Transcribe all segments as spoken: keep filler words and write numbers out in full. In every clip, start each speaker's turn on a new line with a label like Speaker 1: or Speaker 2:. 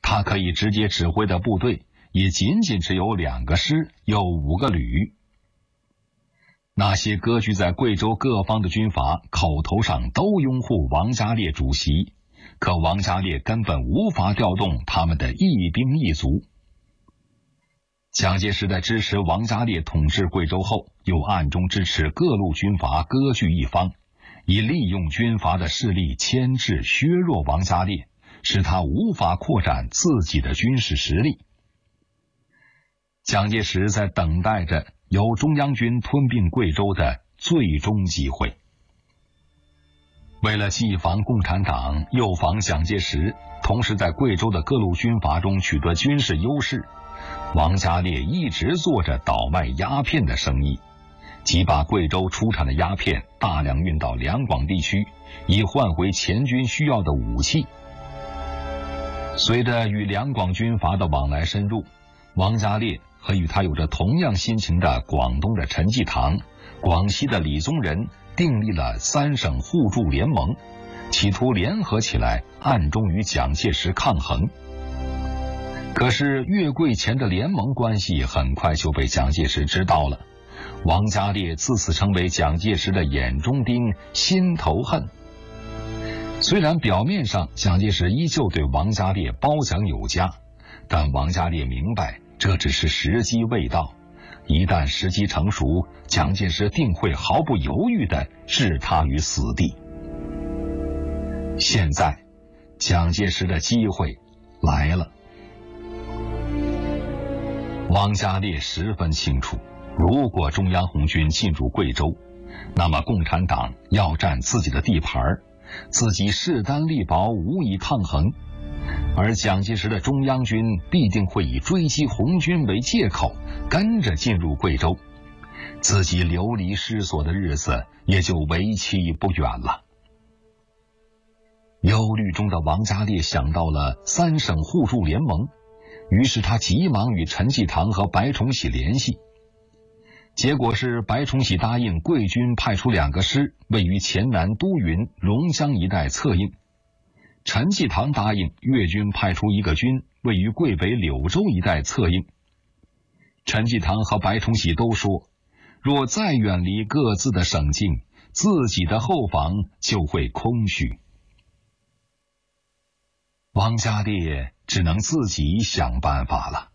Speaker 1: 他可以直接指挥的部队也仅仅只有两个师，有五个旅。那些割据在贵州各方的军阀口头上都拥护王家烈主席，可王家烈根本无法调动他们的一兵一卒。蒋介石在支持王家烈统治贵州后，又暗中支持各路军阀割据一方，以利用军阀的势力牵制削弱王家烈，使他无法扩展自己的军事实力。蒋介石在等待着由中央军吞并贵州的最终机会。为了既防共产党又防蒋介石，同时在贵州的各路军阀中取得军事优势，王家烈一直做着倒卖鸦片的生意，即把贵州出产的鸦片大量运到两广地区，以换回前军需要的武器。随着与两广军阀的往来深入，王家烈和与他有着同样心情的广东的陈济棠、广西的李宗仁订立了三省互助联盟，企图联合起来暗中与蒋介石抗衡。可是越贵前的联盟关系很快就被蒋介石知道了，王家烈自此成为蒋介石的眼中钉、心头恨。虽然表面上蒋介石依旧对王家烈褒奖有加，但王家烈明白这只是时机未到，一旦时机成熟，蒋介石定会毫不犹豫地置他于死地。现在蒋介石的机会来了。王家烈十分清楚，如果中央红军进入贵州，那么共产党要占自己的地盘，自己势单力薄，无以抗衡，而蒋介石的中央军必定会以追击红军为借口跟着进入贵州，自己流离失所的日子也就为期不远了。忧虑中的王家烈想到了三省互助联盟，于是他急忙与陈济棠和白崇禧联系。结果是白崇禧答应贵军派出两个师位于黔南都匀、龙江一带策应，陈济棠答应粤军派出一个军位于贵北柳州一带策应。陈济棠和白崇禧都说，若再远离各自的省境，自己的后方就会空虚。王家烈只能自己想办法了。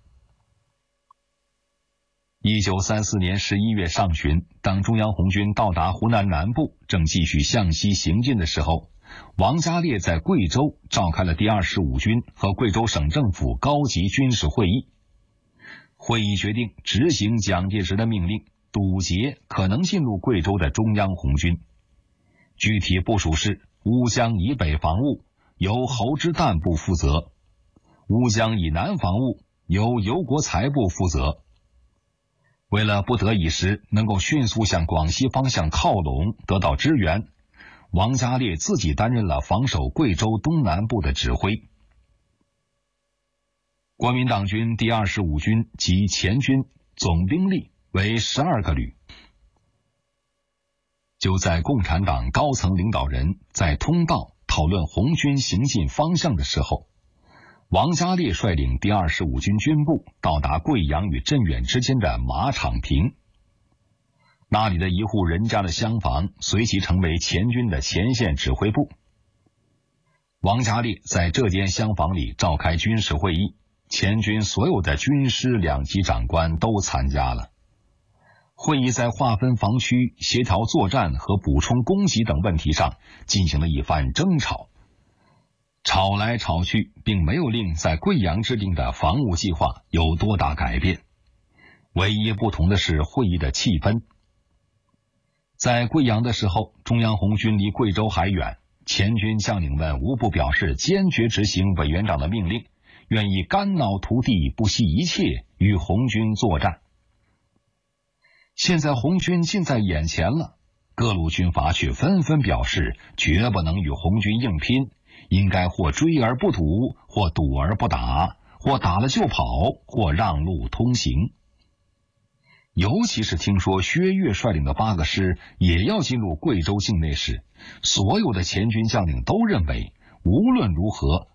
Speaker 1: 一九三四年十一月上旬，当中央红军到达湖南南部，正继续向西行进的时候，王家烈在贵州召开了第二十五军和贵州省政府高级军事会议。会议决定执行蒋介石的命令，堵截可能进入贵州的中央红军。具体部署是：乌江以北防务由侯之旦部负责，乌江以南防务由尤国才部负责。为了不得已时能够迅速向广西方向靠拢，得到支援，王家烈自己担任了防守贵州东南部的指挥。国民党军第二十五军及黔军总兵力为十二个旅。就在共产党高层领导人在通道讨论红军行进方向的时候，王家烈率领第二十五军军部到达贵阳与镇远之间的马场坪，那里的一户人家的厢房随即成为黔军的前线指挥部。王家烈在这间厢房里召开军事会议，黔军所有的军师两级长官都参加了。会议在划分防区、协调作战和补充供给等问题上进行了一番争吵。吵来吵去，并没有令在贵阳制定的防务计划有多大改变。唯一不同的是会议的气氛。在贵阳的时候，中央红军离贵州还远，黔军将领们无不表示坚决执行委员长的命令，愿意肝脑涂地，不惜一切与红军作战。现在红军近在眼前了，各路军阀却纷纷表示绝不能与红军硬拼，应该或追而不堵，或堵而不打，或打了就跑，或让路通行。尤其是听说薛岳率领的八个师也要进入贵州境内时，所有的黔军将领都认为无论如何